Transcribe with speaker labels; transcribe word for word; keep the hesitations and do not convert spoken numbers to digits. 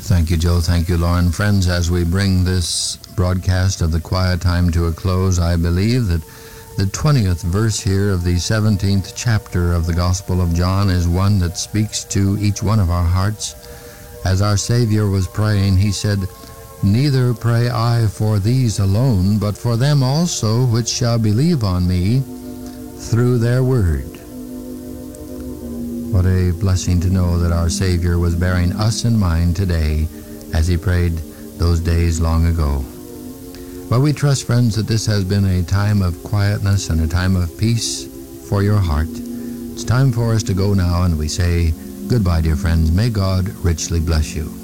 Speaker 1: Thank you, Joe. Thank you, Lauren. Friends, as we bring this broadcast of the Quiet Time to a close, I believe that the twentieth verse here of the seventeenth chapter of the Gospel of John is one that speaks to each one of our hearts. As our Savior was praying, he said, "Neither pray I for these alone, but for them also which shall believe on me through their word." What a blessing to know that our Savior was bearing us in mind today as he prayed those days long ago. Well, we trust, friends, that this has been a time of quietness and a time of peace for your heart. It's time for us to go now, and we say goodbye, dear friends. May God richly bless you.